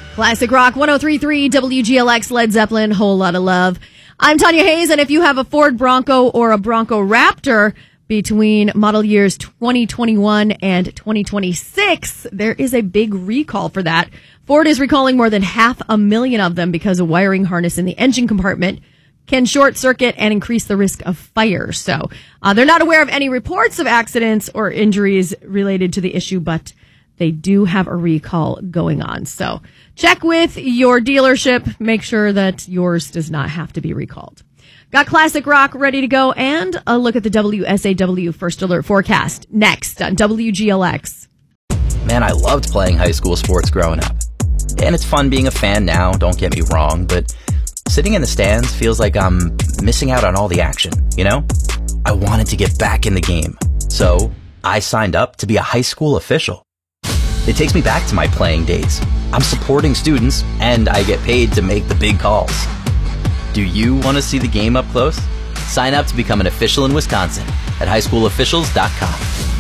Classic Rock 103.3 WGLX Led Zeppelin, Whole Lotta Love. I'm Tanya Hayes, and if you have a Ford Bronco or a Bronco Raptor between model years 2021 and 2026, there is a big recall for that. Ford is recalling more than 500,000 of them because a wiring harness in the engine compartment can short circuit and increase the risk of fire. So they're not aware of any reports of accidents or injuries related to the issue, but they do have a recall going on. So check with your dealership. Make sure that yours does not have to be recalled. Got Classic Rock ready to go and a look at the WSAW First Alert forecast next on WGLX. Man, I loved playing high school sports growing up. And it's fun being a fan now, don't get me wrong, but sitting in the stands feels like I'm missing out on all the action, you know? I wanted to get back in the game. So I signed up to be a high school official. It takes me back to my playing days. I'm supporting students, and I get paid to make the big calls. Do you want to see the game up close? Sign up to become an official in Wisconsin at highschoolofficials.com.